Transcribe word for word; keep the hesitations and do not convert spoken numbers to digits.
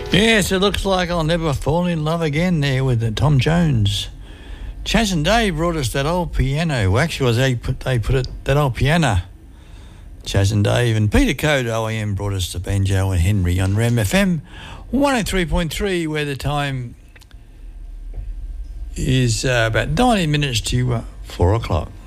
Yes, it looks like I'll never fall in love again there with the Tom Jones. Chaz and Dave brought us that old piano. Well, actually, was they put they put it that old piano. Chaz and Dave and Peter Code O A M brought us the Banjo and Henry on Ram F M one oh three point three, where the time is uh, about nineteen minutes to uh, four o'clock.